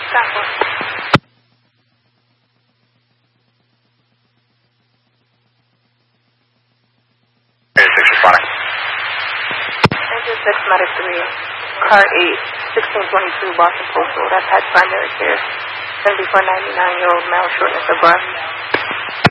Engine 6, Medic 3, Car 8, 1622 Boston Postal. That's had primary care. 7499-year-old male, shortness of breath.